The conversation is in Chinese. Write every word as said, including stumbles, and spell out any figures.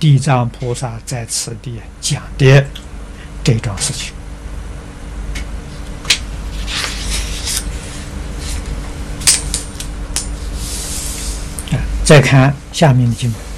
地藏菩萨在此地讲的这桩事情。再看下面的经文。